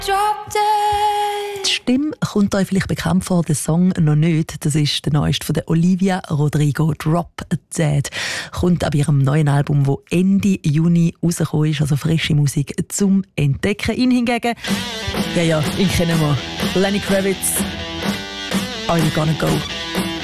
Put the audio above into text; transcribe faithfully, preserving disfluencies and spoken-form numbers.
Drop dead. Die Stimme kommt euch vielleicht bekannt vor, der Song noch nicht. Das ist der neueste von der Olivia Rodrigo, Drop Dead. Kommt ab ihrem neuen Album, das Ende Juni rausgekommen ist, also frische Musik zum Entdecken. Ihn hingegen, ja, ja, ihn kennen wir. Lenny Kravitz, Are You Gonna Go?